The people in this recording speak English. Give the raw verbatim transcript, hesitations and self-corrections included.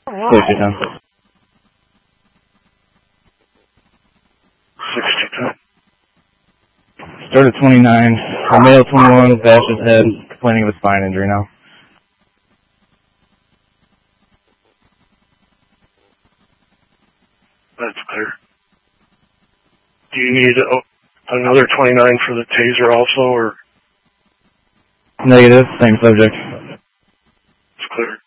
Safety time. sixty-two. Start at twenty-nine. A male twenty-one bashed his head, complaining of a spine injury now. That's clear. Do you need oh, another twenty-nine for the taser also, or? Negative, same subject. It's clear.